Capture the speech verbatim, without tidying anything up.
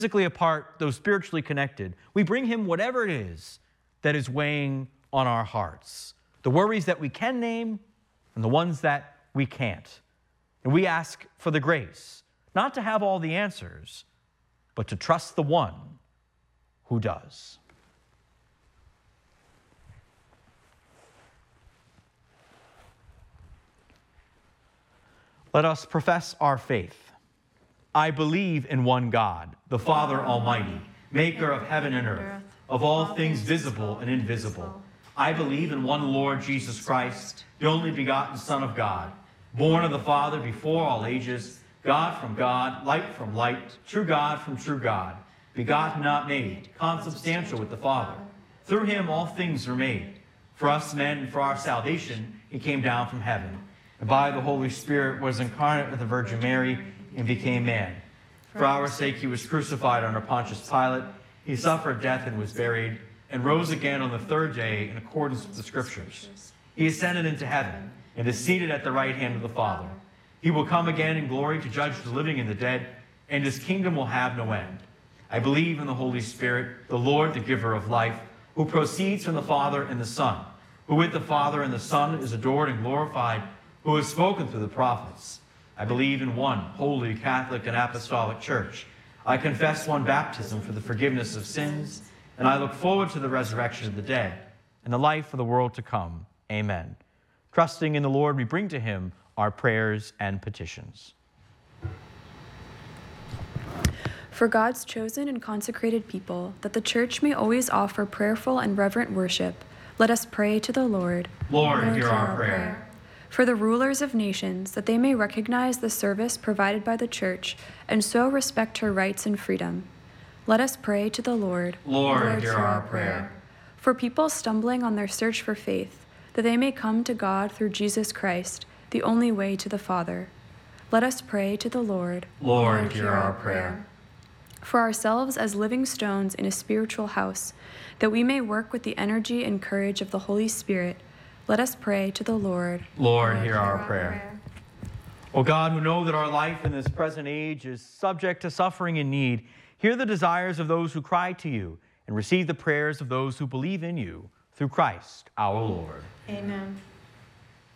physically apart, though spiritually connected, we bring him whatever it is that is weighing on our hearts, the worries that we can name and the ones that we can't. And we ask for the grace, not to have all the answers, but to trust the one who does. Let us profess our faith. I believe in one God, the Father Almighty, maker of heaven and earth, of all things visible and invisible. I believe in one Lord Jesus Christ, the only begotten Son of God, born of the Father before all ages, God from God, light from light, true God from true God, begotten, not made, consubstantial with the Father. Through him all things were made. For us men and for our salvation, he came down from heaven, and by the Holy Spirit was incarnate with the Virgin Mary and became man. For our sake he was crucified under Pontius Pilate. He suffered death and was buried, and rose again on the third day in accordance with the Scriptures. He ascended into heaven and is seated at the right hand of the Father. He will come again in glory to judge the living and the dead, and his kingdom will have no end. I believe in the Holy Spirit, the Lord, the giver of life, who proceeds from the Father and the Son, who with the Father and the Son is adored and glorified, who has spoken through the prophets. I believe in one holy, Catholic, and Apostolic Church. I confess one baptism for the forgiveness of sins, and I look forward to the resurrection of the dead and the life of the world to come. Amen. Trusting in the Lord, we bring to him our prayers and petitions. For God's chosen and consecrated people, that the Church may always offer prayerful and reverent worship, let us pray to the Lord. Lord, Lord hear our, our prayer. prayer. For the rulers of nations, that they may recognize the service provided by the Church and so respect her rights and freedom, let us pray to the Lord. Lord, Lord hear our prayer. For people stumbling on their search for faith, that they may come to God through Jesus Christ, the only way to the Father, let us pray to the Lord. Lord, Lord hear our prayer. For ourselves as living stones in a spiritual house, that we may work with the energy and courage of the Holy Spirit, let us pray to the Lord. Lord, Lord hear our prayer. O God, who know that our life in this present age is subject to suffering and need, hear the desires of those who cry to you, and receive the prayers of those who believe in you, through Christ our Lord. Amen.